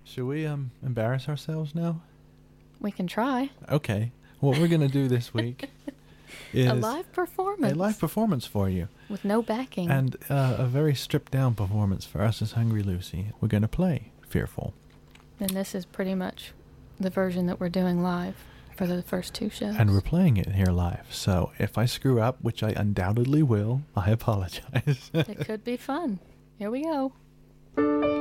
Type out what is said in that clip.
Should we embarrass ourselves now? We can try. Okay. What we're gonna do this week is A live performance. a live performance for you, with no backing. and a very stripped down performance for us as Hungry Lucy. We're gonna play Fearful. And this is pretty much the version that we're doing live for the first 2 shows. And we're playing it here live. So if I screw up, which I undoubtedly will, I apologize. It could be fun. Here we go.